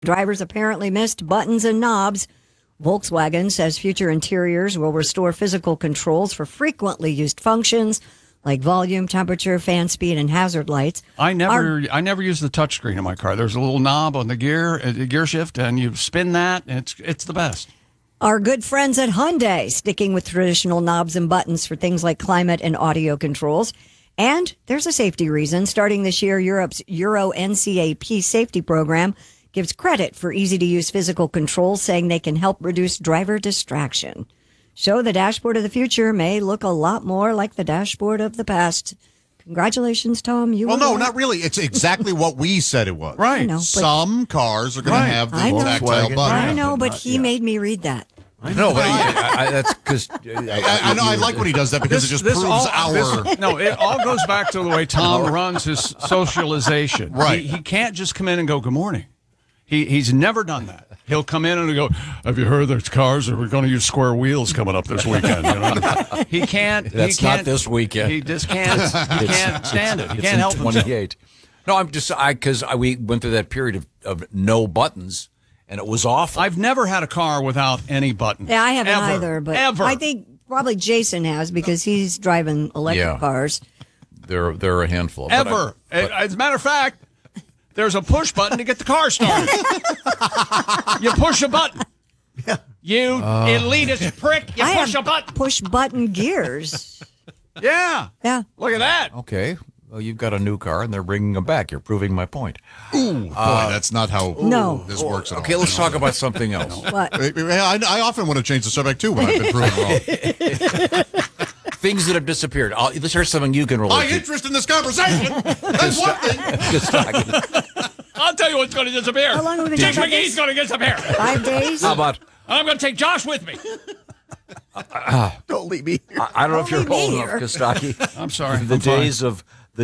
Drivers apparently missed buttons and knobs. Volkswagen says future interiors will restore physical controls for frequently used functions like volume, temperature, fan speed, and hazard lights. I never use the touchscreen in my car. There's a little knob on the gear shift, and you spin that, and it's the best. Our good friends at Hyundai sticking with traditional knobs and buttons for things like climate and audio controls. And there's a safety reason. Starting this year, Europe's Euro NCAP safety program gives credit for easy-to-use physical controls, saying they can help reduce driver distraction. So the dashboard of the future may look a lot more like the dashboard of the past. Congratulations, Tom. Well, no, not really. It's exactly what we said it was. Right. know, Some cars are going to have the tactile button. I know, but he made me read that. I know, but that's because I know. I like when he does that because it just proves it all goes back to the way Tom runs his socialization. Right. He can't just come in and go, good morning. He's never done that. He'll come in and go, have you heard there's cars that we're going to use square wheels coming up this weekend? You know? He can't. That's not this weekend. He just can't. He can't stand it. He can't help 28. No, I'm just because we went through that period of no buttons, and it was awful. I've never had a car without any buttons. Yeah, I haven't Ever. either, but Ever. I think probably Jason has because he's driving electric cars. They're a handful. Ever. As a matter of fact, there's a push button to get the car started. You push a button. You elitist prick. You push a button. Push button gears. Yeah. Yeah. Look at that. Okay. Well, you've got a new car, and they're bringing them back. You're proving my point. Ooh, boy, that's not how this works at all. Okay, let's talk about something else. What? I often want to change the subject, too, when I've been proven wrong. Things that have disappeared. Let's hear something you can relate My to. interest in this conversation. That's one thing. I'll tell you what's going to disappear. How long have we been Dick talking about McGee's this? going to disappear. 5 days? How about... I'm going to take Josh with me. Don't leave me here. I don't know if you're Don't leave old me enough, here. Kostaki. I'm sorry. The I'm fine. days of